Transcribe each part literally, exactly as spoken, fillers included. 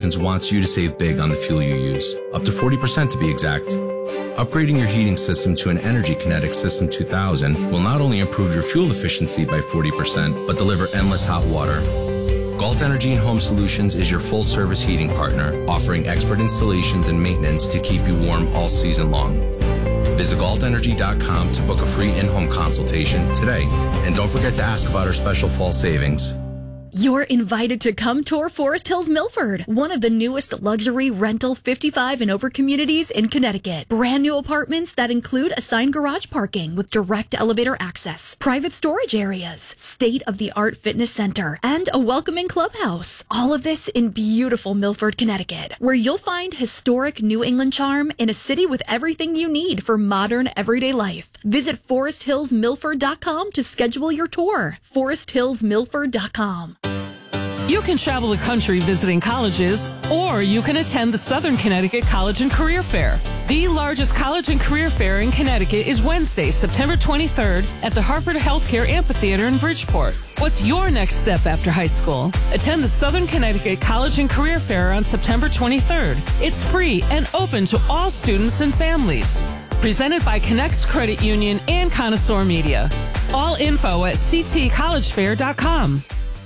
Solutions wants you to save big on the fuel you use, up to forty percent to be exact. Upgrading your heating system to an Energy Kinetic System two thousand will not only improve your fuel efficiency by forty percent, but deliver endless hot water. Galt Energy and Home Solutions is your full-service heating partner, offering expert installations and maintenance to keep you warm all season long. Visit galt energy dot com to book a free in-home consultation today. And don't forget to ask about our special fall savings. You're invited to come tour Forest Hills Milford, one of the newest luxury rental fifty-five and over communities in Connecticut. Brand new apartments that include assigned garage parking with direct elevator access, private storage areas, state-of-the-art fitness center, and a welcoming clubhouse. All of this in beautiful Milford, Connecticut, where you'll find historic New England charm in a city with everything you need for modern everyday life. Visit forest hills milford dot com to schedule your tour. forest hills milford dot com. You can travel the country visiting colleges, or you can attend the Southern Connecticut College and Career Fair. The largest college and career fair in Connecticut is Wednesday, September twenty-third at the Hartford Healthcare Amphitheater in Bridgeport. What's your next step after high school? Attend the Southern Connecticut College and Career Fair on September twenty-third. It's free and open to all students and families. Presented by Connects Credit Union and Connoisseur Media. All info at c t college fair dot com.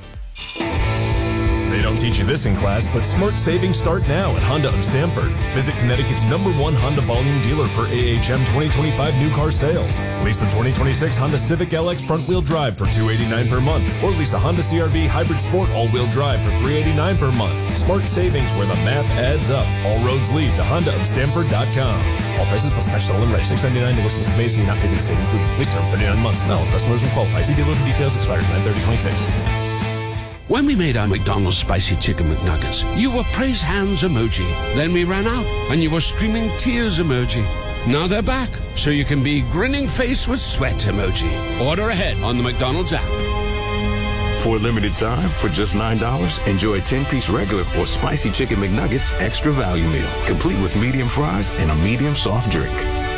They don't teach you this in class, but smart savings start now at Honda of Stamford. Visit Connecticut's number one Honda volume dealer per A H M twenty twenty-five new car sales. Lease a twenty twenty-six Honda Civic L X front-wheel drive for two hundred eighty-nine dollars per month, or lease a Honda C R V Hybrid Sport all-wheel drive for three hundred eighty-nine dollars per month. Smart savings where the math adds up. All roads lead to honda of stamford dot com. All prices plus tax, settlement rate six ninety-nine. Negotiable for May, not paid with save included. Lease term thirty-nine months. Now customers will qualify. See dealer for details. Expires nine thirty twenty-six. When we made our McDonald's Spicy Chicken McNuggets, you were praise hands emoji. Then we ran out, and you were streaming tears emoji. Now they're back, so you can be grinning face with sweat emoji. Order ahead on the McDonald's app. For a limited time, for just nine dollars, enjoy a ten-piece regular or Spicy Chicken McNuggets extra value meal, complete with medium fries and a medium soft drink.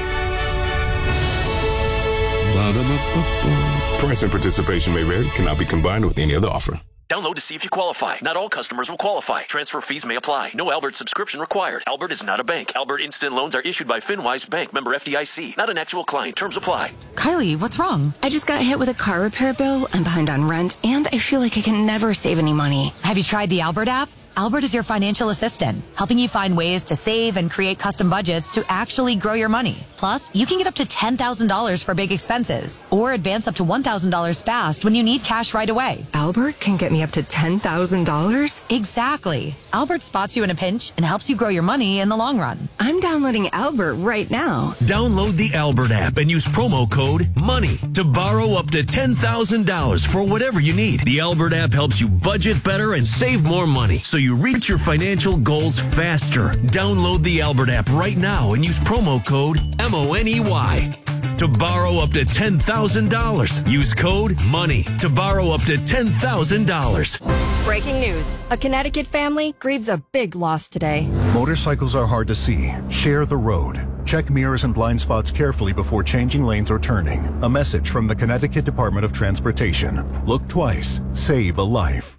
Ba-da-ba-ba-ba. Price and participation may vary, cannot be combined with any other offer. Download to see if you qualify. Not all customers will qualify. Transfer fees may apply. No Albert subscription required. Albert is not a bank. Albert Instant Loans are issued by FinWise Bank, member F D I C. Not an actual client. Terms apply. Kylie, what's wrong? I just got hit with a car repair bill. I'm behind on rent, and I feel like I can never save any money. Have you tried the Albert app? Albert is your financial assistant, helping you find ways to save and create custom budgets to actually grow your money. Plus, you can get up to ten thousand dollars for big expenses or advance up to one thousand dollars fast when you need cash right away. Albert can get me up to ten thousand dollars? Exactly. Albert spots you in a pinch and helps you grow your money in the long run. I'm downloading Albert right now. Download the Albert app and use promo code MONEY to borrow up to ten thousand dollars for whatever you need. The Albert app helps you budget better and save more money, so you reach your financial goals faster. Download the Albert app right now and use promo code M O N E Y to borrow up to ten thousand dollars. Use code MONEY to borrow up to ten thousand dollars. Breaking news. A Connecticut family grieves a big loss today. Motorcycles are hard to see. Share the road. Check mirrors and blind spots carefully before changing lanes or turning. A message from the Connecticut Department of Transportation. Look twice. Save a life.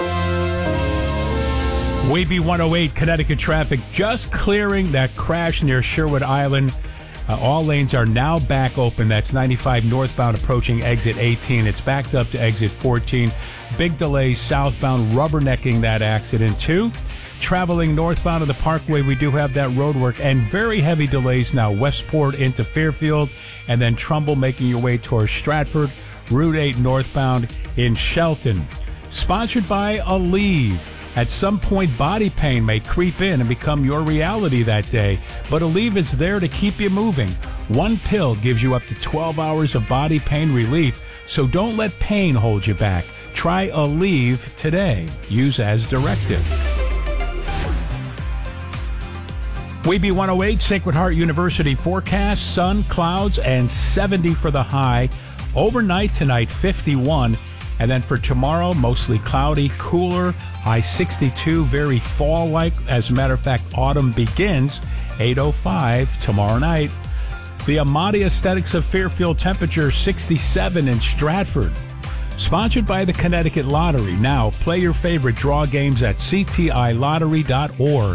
W A B one oh eight Connecticut traffic just clearing that crash near Sherwood Island. Uh, all lanes are now back open. That's ninety-five northbound approaching exit eighteen. It's backed up to exit fourteen. Big delays southbound, rubbernecking that accident too. Traveling northbound of the Parkway, we do have that road work and very heavy delays now. Westport into Fairfield and then Trumbull making your way towards Stratford. Route eight northbound in Shelton. Sponsored by Aleve. At some point, body pain may creep in and become your reality that day, but Aleve is there to keep you moving. One pill gives you up to twelve hours of body pain relief, so don't let pain hold you back. Try Aleve today. Use as directed. W A B one oh eight, Sacred Heart University forecast, sun, clouds, and seventy for the high. Overnight tonight, fifty-one. And then for tomorrow, mostly cloudy, cooler, high sixty-two, very fall-like. As a matter of fact, autumn begins, eight oh five tomorrow night. The Amati Aesthetics of Fairfield, temperature sixty-seven in Stratford. Sponsored by the Connecticut Lottery. Now, play your favorite draw games at c t i lottery dot org.